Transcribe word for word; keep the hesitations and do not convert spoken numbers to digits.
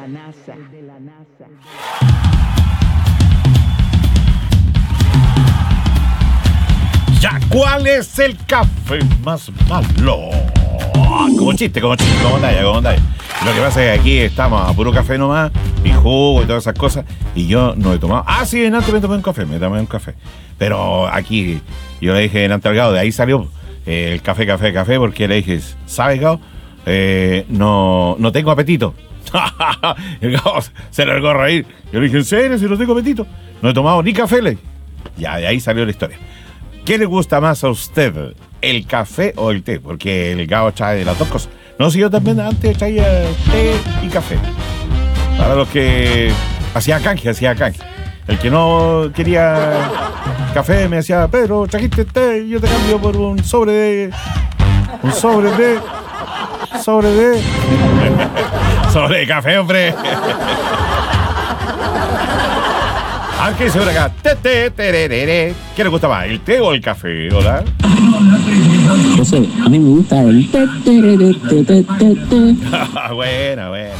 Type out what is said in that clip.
Ya, ¿cuál es el café más malo? Como chiste, como chiste, como talla, como talla. Lo que pasa es que aquí estamos a puro café nomás, y jugo y todas esas cosas, y yo no he tomado. Ah, sí, en antes me tomé un café, me tomé un café. Pero aquí, yo le dije en antes al Gao, de ahí salió eh, el café, café, café, porque le dije, ¿sabes, Gao? Eh, no, no tengo apetito. El Gao se largó a reír. Yo le dije, ¿en serio? Si no tengo apetito. No he tomado ni café, le dije. Ya, de ahí salió la historia. ¿Qué le gusta más a usted? ¿El café o el té? Porque el Gao trae de las dos cosas. No, si yo también antes traía té y café. Para los que hacía canje, hacía canje. El que no quería café me decía, Pedro, trajiste té y yo te cambio por un sobre de... Un sobre de... Sobre de... sobre de café, hombre. Aunque se acá. Te, te, tererere. ¿Qué le gusta más, el té o el café? ¿Hola? José, a mí me gusta el te, te, te, te, te, te. Buena, buena.